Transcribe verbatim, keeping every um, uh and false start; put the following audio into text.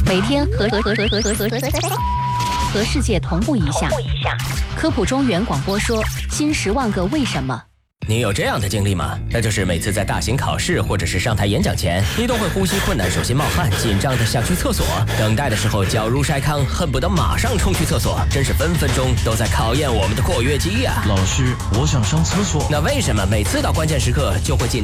每天和和和和和和和和和世界同步一下。科普中原广播说：新十万个为什么。 你有这样的经历吗？那就是每次在大型考试或者是上台演讲前，你都会呼吸困难，手心冒汗，紧张的想去厕所。等待的时候脚如筛糠，恨不得马上冲去厕所，真是分分钟都在考验我们的括约肌呀、啊！ 老师，我想上厕所。 那为什么每次到关键时刻就会紧